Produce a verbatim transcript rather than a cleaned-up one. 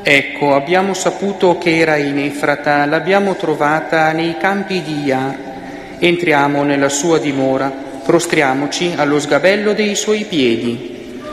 Ecco, abbiamo saputo che era in Efrata, l'abbiamo trovata nei campi di Iar. Entriamo nella sua dimora, prostriamoci allo sgabello dei suoi piedi.